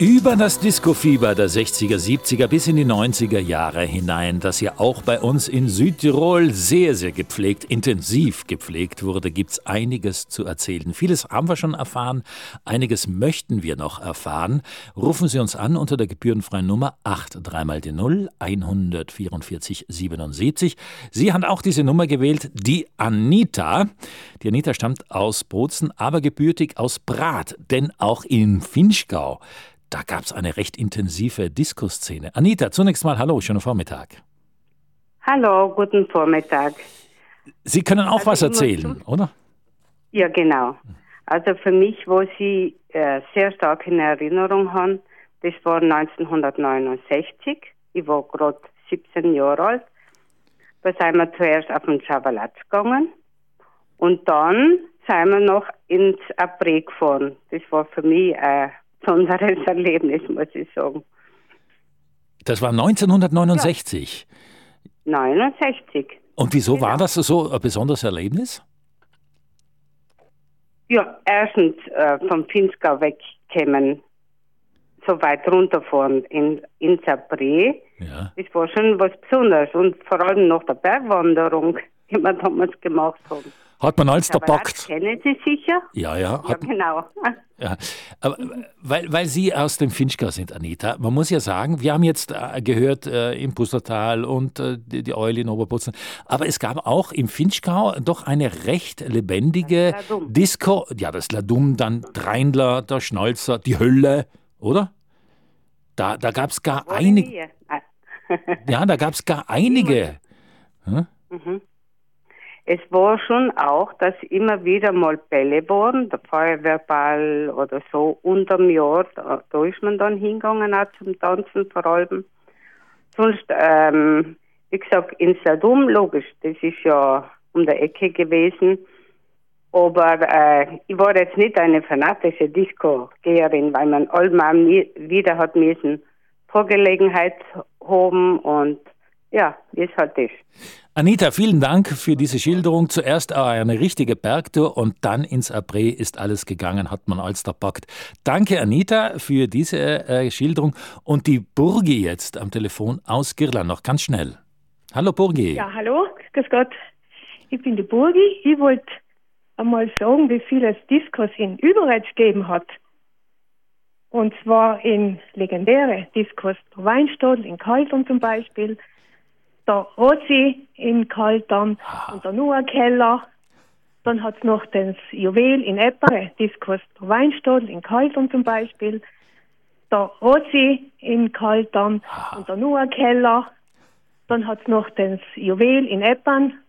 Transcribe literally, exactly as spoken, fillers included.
Über das Disco-Fieber der sechziger, siebziger bis in die neunziger Jahre hinein, das ja auch bei uns in Südtirol sehr, sehr gepflegt, intensiv gepflegt wurde, gibt es einiges zu erzählen. Vieles haben wir schon erfahren, einiges möchten wir noch erfahren. Rufen Sie uns an unter der gebührenfreien Nummer acht drei mal die null hundertvierundvierzig siebenundsiebzig. Sie haben auch diese Nummer gewählt, die Anita. Die Anita stammt aus Bozen, aber gebürtig aus Brath, denn auch im Vinschgau. Da gab es eine recht intensive Disco-Szene. Anita, zunächst mal hallo, schönen Vormittag. Hallo, guten Vormittag. Sie können auch Also was erzählen, so, oder? Ja, genau. Also für mich, wo Sie äh, sehr stark in Erinnerung haben, das war neunzehnhundertneunundsechzig. Ich war gerade siebzehn Jahre alt. Da sind wir zuerst auf den Schabalatsch gegangen und dann sind wir noch ins Après gefahren. Das war für mich ein besonderes Erlebnis, muss ich sagen. Das war neunzehnhundertneunundsechzig? Ja. neunundsechzig. Und wieso Genau. war das so ein besonderes Erlebnis? Ja, erstens äh, vom Vinschgau wegkommen, so weit runterfahren in, ins Après. Ja. Das war schon was Besonderes. Und vor allem nach der Bergwanderung, die wir damals gemacht haben. Hat man alles Aber gepackt? kennen Sie sicher? Ja, ja. Ja, Hat, genau. ja. Aber, weil, weil Sie aus dem Vinschgau sind, Anita, man muss ja sagen, wir haben jetzt äh, gehört äh, im Pustertal und äh, die, die Eule in Oberputzen, aber es gab auch im Vinschgau doch eine recht lebendige Das Ladum. Disco, ja, das Ladum, dann Dreindler, der Schnalzer, die Hölle, oder? Da, da gab es gar War einige, nie. ja, da gab es gar einige. Hm? Mhm. Es war schon auch, dass immer wieder mal Bälle waren, der Feuerwehrball oder so, unterm Jahr, da, da ist man dann hingegangen auch zum Tanzen vor allem. Sonst, ähm, wie gesagt, ins Ladum, logisch, das ist ja um der Ecke gewesen. Aber äh, ich war jetzt nicht eine fanatische Disco-Geherin, weil man allmal wieder hat müssen Vorgelegenheit haben und ja, wie es halt ist. Anita, vielen Dank für diese Schilderung. Zuerst eine richtige Bergtour und dann ins Après ist alles gegangen, hat man alles gepackt. Danke, Anita, für diese äh, Schilderung. Und die Burgi jetzt am Telefon aus Girland, noch ganz schnell. Hallo, Burgi. Ja, hallo, grüß Gott. Ich bin die Burgi. Ich wollte einmal sagen, wie viel es Diskos in Überetsch gegeben hat. Und zwar in legendäre Diskos, der Weinstadel in Kaltern zum Beispiel, der Rozi in Kaltern und der Noah-Keller. Dann hat es noch das Juwel in Eppere, Diskos, der Weinstadel in Kaltern zum Beispiel, der Rozi in Kaltern und der Noah-Keller. Dann hat es noch das Juwel in Eppern